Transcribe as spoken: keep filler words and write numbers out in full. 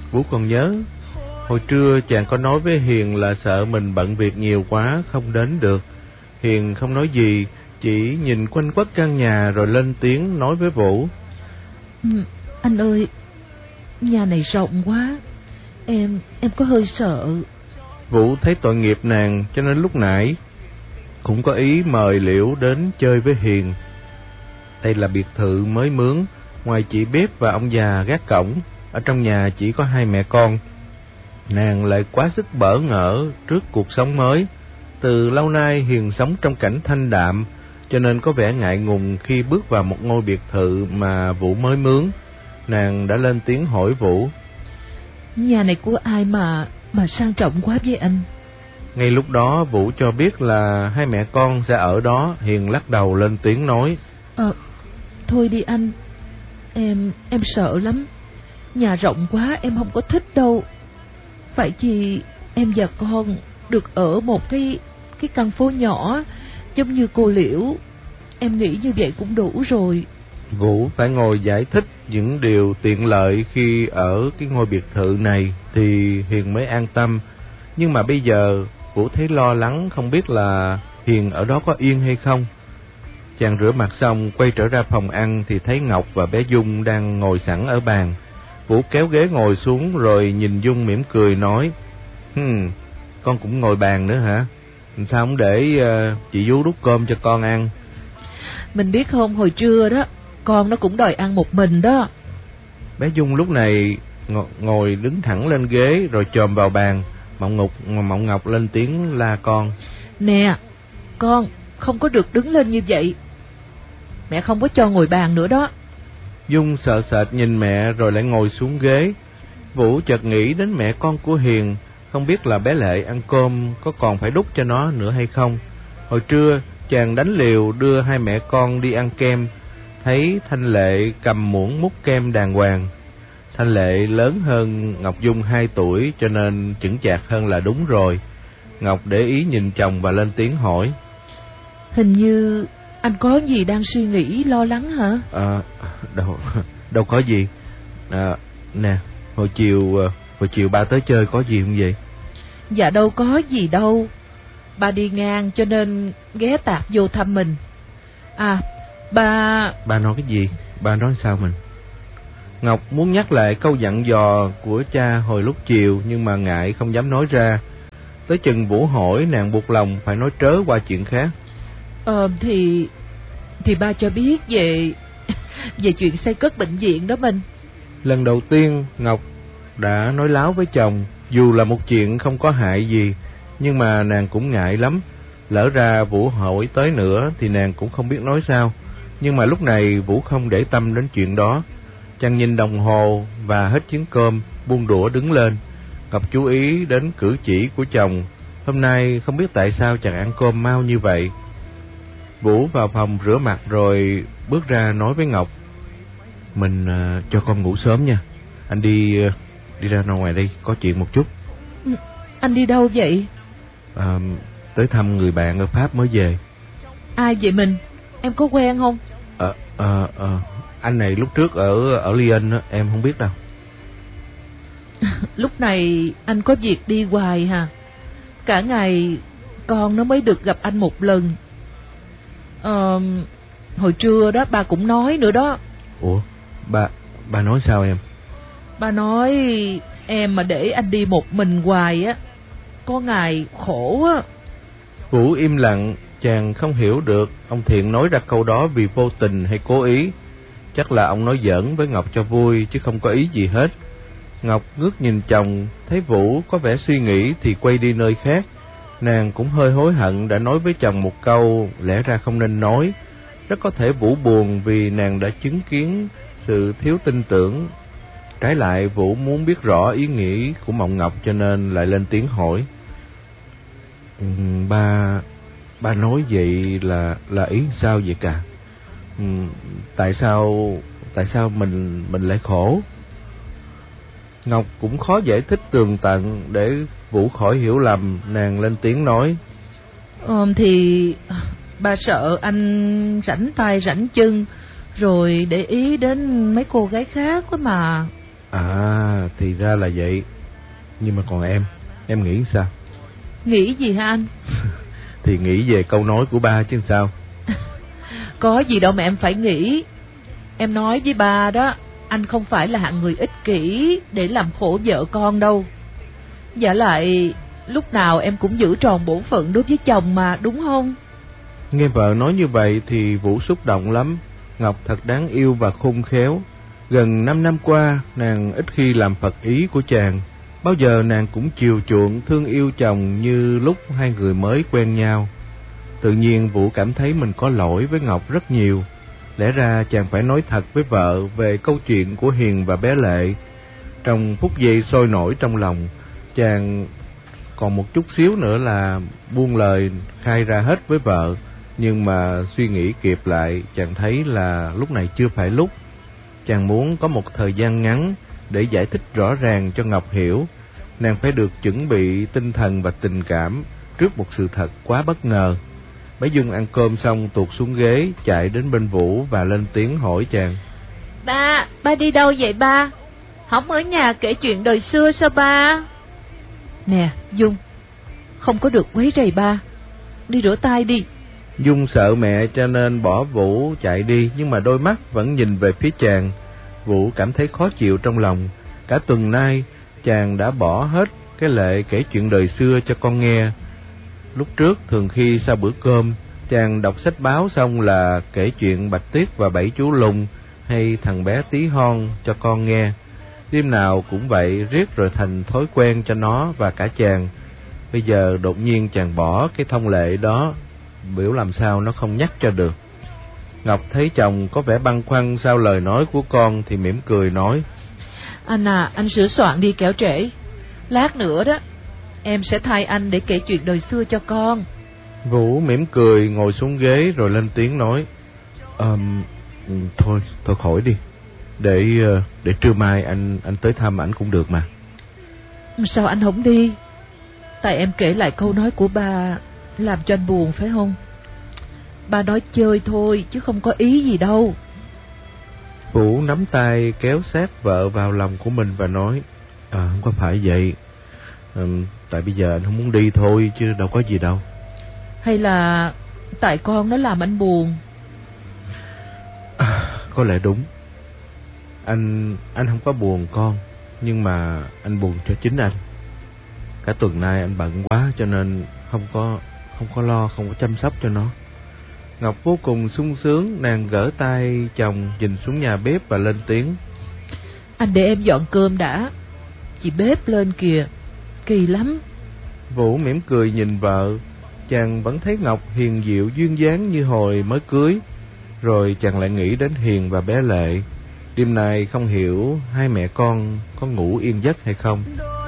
Vũ còn nhớ hồi trưa chàng có nói với Hiền là sợ mình bận việc nhiều quá không đến được. Hiền không nói gì, chỉ nhìn quanh quất căn nhà rồi lên tiếng nói với Vũ. Ừ, anh ơi, nhà này rộng quá, em em có hơi sợ. Vũ thấy tội nghiệp nàng cho nên lúc nãy cũng có ý mời Liễu đến chơi với Hiền. Đây là biệt thự mới mướn, ngoài chị bếp và ông già gác cổng, ở trong nhà chỉ có hai mẹ con. Nàng lại quá sức bỡ ngỡ trước cuộc sống mới. Từ lâu nay Hiền sống trong cảnh thanh đạm, cho nên có vẻ ngại ngùng khi bước vào một ngôi biệt thự mà Vũ mới mướn. Nàng đã lên tiếng hỏi Vũ. Nhà này của ai mà mà sang trọng quá với anh? Ngay lúc đó Vũ cho biết là hai mẹ con sẽ ở đó. Hiền lắc đầu lên tiếng nói. Ờ, thôi đi anh, em em sợ lắm. Nhà rộng quá em không có thích đâu. Phải chi em và con được ở một cái cái căn phố nhỏ giống như cô Liễu. Em nghĩ như vậy cũng đủ rồi. Vũ phải ngồi giải thích những điều tiện lợi khi ở cái ngôi biệt thự này thì Hiền mới an tâm. Nhưng mà bây giờ Vũ thấy lo lắng, không biết là Hiền ở đó có yên hay không. Chàng rửa mặt xong quay trở ra phòng ăn thì thấy Ngọc và bé Dung đang ngồi sẵn ở bàn. Vũ kéo ghế ngồi xuống rồi nhìn Dung mỉm cười nói. Hừm, con cũng ngồi bàn nữa hả? Sao không để uh, chị Vú đút cơm cho con ăn? Mình biết không, hồi trưa đó con nó cũng đòi ăn một mình đó. Bé Dung lúc này ngồi đứng thẳng lên ghế rồi chồm vào bàn. Mộng Ngọc, Mộng Ngọc lên tiếng la con. Nè, con không có được đứng lên như vậy. Mẹ không có cho ngồi bàn nữa đó. Dung sợ sệt nhìn mẹ rồi lại ngồi xuống ghế. Vũ chợt nghĩ đến mẹ con của Hiền, không biết là bé Lệ ăn cơm có còn phải đút cho nó nữa hay không. Hồi trưa chàng đánh liều đưa hai mẹ con đi ăn kem, thấy Thanh Lệ cầm muỗng múc kem đàng hoàng. Thanh Lệ lớn hơn Ngọc Dung hai tuổi cho nên chững chạc hơn là đúng rồi. Ngọc để ý nhìn chồng và lên tiếng hỏi. Hình như anh có gì đang suy nghĩ lo lắng hả? À, đâu, đâu có gì. À, nè, hồi chiều hồi chiều ba tới chơi có gì không vậy? Dạ đâu có gì đâu. Ba đi ngang cho nên ghé tạt vô thăm mình. À, ba... Ba nói cái gì? Ba nói sao mình? Ngọc muốn nhắc lại câu dặn dò của cha hồi lúc chiều nhưng mà ngại không dám nói ra. Tới chừng Vũ hỏi nàng buộc lòng phải nói trớ qua chuyện khác. Ờ thì thì ba cho biết về về chuyện xây cất bệnh viện đó mình. Lần đầu tiên Ngọc đã nói láo với chồng, dù là một chuyện không có hại gì, nhưng mà nàng cũng ngại lắm. Lỡ ra Vũ hỏi tới nữa thì nàng cũng không biết nói sao. Nhưng mà lúc này Vũ không để tâm đến chuyện đó. Chàng nhìn đồng hồ và hết chén cơm, buông đũa đứng lên. Ngọc chú ý đến cử chỉ của chồng. Hôm nay không biết tại sao chàng ăn cơm mau như vậy. Vũ vào phòng rửa mặt rồi bước ra nói với Ngọc. Mình uh, cho con ngủ sớm nha. Anh đi uh, đi ra ngoài đây có chuyện một chút. Ừ, anh đi đâu vậy? À, tới thăm người bạn ở Pháp mới về. Ai vậy mình? Em có quen không? Ờ à, à, à, anh này lúc trước ở ở Lyon á, em không biết đâu. Lúc này anh có việc đi hoài hả? Cả ngày con nó mới được gặp anh một lần. Ờ, hồi trưa đó ba cũng nói nữa đó. Ủa, ba ba nói sao em? Ba nói em mà để anh đi một mình hoài á, có ngày khổ á. Vũ im lặng, chàng không hiểu được ông Thiện nói ra câu đó vì vô tình hay cố ý. Chắc là ông nói giỡn với Ngọc cho vui chứ không có ý gì hết. Ngọc ngước nhìn chồng, thấy Vũ có vẻ suy nghĩ thì quay đi nơi khác. Nàng cũng hơi hối hận đã nói với chồng một câu lẽ ra không nên nói. Rất có thể Vũ buồn vì nàng đã chứng kiến sự thiếu tin tưởng. Trái lại Vũ muốn biết rõ ý nghĩ của Mộng Ngọc cho nên lại lên tiếng hỏi. Ừ, ba ba nói vậy là là ý sao vậy cả? Ừ, tại sao tại sao mình mình lại khổ? Ngọc cũng khó giải thích tường tận để Vũ khỏi hiểu lầm. Nàng lên tiếng nói. Ờ, thì ba sợ anh rảnh tay rảnh chân rồi để ý đến mấy cô gái khác quá mà. À, thì ra là vậy. Nhưng mà còn em, em nghĩ sao? Nghĩ gì hả anh? Thì nghĩ về câu nói của ba chứ sao. Có gì đâu mà em phải nghĩ. Em nói với ba đó, anh không phải là hạng người ích kỷ để làm khổ vợ con đâu. Giả lại lúc nào em cũng giữ tròn bổn phận đối với chồng mà, đúng không? Nghe vợ nói như vậy thì Vũ xúc động lắm. Ngọc thật đáng yêu và khôn khéo. Gần năm năm qua, nàng ít khi làm phật ý của chàng. Bao giờ nàng cũng chiều chuộng thương yêu chồng như lúc hai người mới quen nhau. Tự nhiên Vũ cảm thấy mình có lỗi với Ngọc rất nhiều. Lẽ ra chàng phải nói thật với vợ về câu chuyện của Hiền và bé Lệ. Trong phút giây sôi nổi trong lòng, chàng còn một chút xíu nữa là buông lời khai ra hết với vợ. Nhưng mà suy nghĩ kịp lại, chàng thấy là lúc này chưa phải lúc. Chàng muốn có một thời gian ngắn để giải thích rõ ràng cho Ngọc hiểu. Nàng phải được chuẩn bị tinh thần và tình cảm trước một sự thật quá bất ngờ. Bé Dung ăn cơm xong tuột xuống ghế, chạy đến bên Vũ và lên tiếng hỏi chàng. Ba, ba đi đâu vậy ba? Không ở nhà kể chuyện đời xưa sao ba? Nè, Dung, không có được quấy rầy ba. Đi rửa tay đi. Dung sợ mẹ cho nên bỏ Vũ chạy đi, nhưng mà đôi mắt vẫn nhìn về phía chàng. Vũ cảm thấy khó chịu trong lòng. Cả tuần nay, chàng đã bỏ hết cái lệ kể chuyện đời xưa cho con nghe. Lúc trước, thường khi sau bữa cơm, chàng đọc sách báo xong là kể chuyện Bạch Tuyết và Bảy Chú Lùn hay thằng bé Tí Hon cho con nghe. Đêm nào cũng vậy, riết rồi thành thói quen cho nó và cả chàng. Bây giờ đột nhiên chàng bỏ cái thông lệ đó, biểu làm sao nó không nhắc cho được. Ngọc thấy chồng có vẻ băn khoăn sau lời nói của con thì mỉm cười nói. Anh à, anh sửa soạn đi kẻo trễ. Lát nữa đó, em sẽ thay anh để kể chuyện đời xưa cho con. Vũ mỉm cười ngồi xuống ghế rồi lên tiếng nói. um, Thôi, thôi khỏi đi. Để để trưa mai anh anh tới thăm ảnh cũng được mà. Sao anh không đi? Tại em kể lại câu nói của ba làm cho anh buồn phải không? Ba nói chơi thôi chứ không có ý gì đâu. Vũ nắm tay kéo sát vợ vào lòng của mình và nói. À, không có phải vậy. à, Tại bây giờ anh không muốn đi thôi chứ đâu có gì đâu. Hay là tại con nó làm anh buồn? À, có lẽ đúng. Anh anh không có buồn con, nhưng mà anh buồn cho chính anh. Cả tuần nay anh bận quá cho nên không có không có lo, không có chăm sóc cho nó. Ngọc vô cùng sung sướng, nàng gỡ tay chồng nhìn xuống nhà bếp và lên tiếng. Anh để em dọn cơm đã. Chị bếp lên kìa, kỳ lắm. Vũ mỉm cười nhìn vợ. Chàng vẫn thấy Ngọc hiền diệu duyên dáng như hồi mới cưới. Rồi chàng lại nghĩ đến Hiền và bé Lệ. Đêm nay không hiểu hai mẹ con có ngủ yên giấc hay không.